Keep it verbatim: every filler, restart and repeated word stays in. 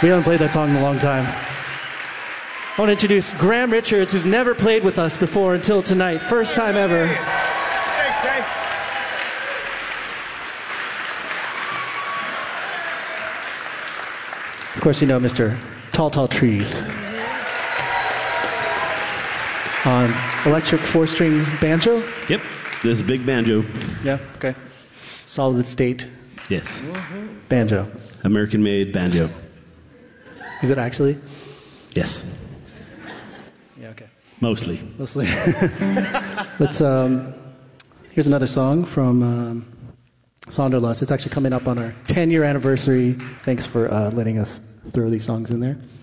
We haven't played that song in a long time. I want to introduce Graham Richards, who's never played with us before until tonight. First time ever. Thanks, Greg. Of course, you know Mister Tall Tall Trees. On electric four-string banjo? Yep, this big banjo. Yeah, okay. Solid state Yes, banjo. American-made banjo. Is it actually? Yes, Yeah, okay. mostly. Mostly. Let's, um, here's another song from um, Sonderlust. It's actually coming up on our ten-year anniversary. Thanks for uh, letting us throw these songs in there.